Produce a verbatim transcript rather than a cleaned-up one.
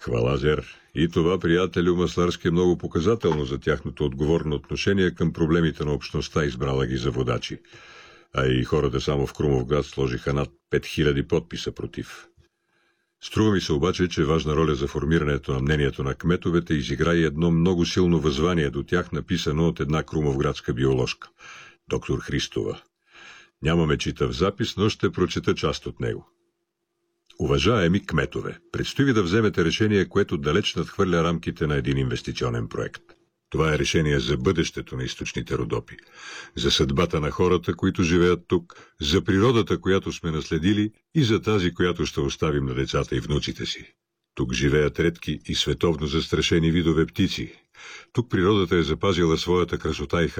Хвалазер. И това, приятелю Масларски, е много показателно за тяхното отговорно отношение към проблемите на общността, избрала ги за водачи. А и хората само в Крумовград сложиха над пет хиляди подписа против. Струва ми се обаче, че важна роля за формирането на мнението на кметовете изигра и едно много силно възвание до тях, написано от една крумовградска биоложка, доктор Христова. Нямаме читав запис, но ще прочета част от него. Уважаеми кметове, предстои ви да вземете решение, което далеч надхвърля рамките на един инвестиционен проект. Това е решение за бъдещето на източните Родопи, за съдбата на хората, които живеят тук, за природата, която сме наследили, и за тази, която ще оставим на децата и внуците си. Тук живеят редки и световно застрашени видове птици. Тук природата е запазила своята красота и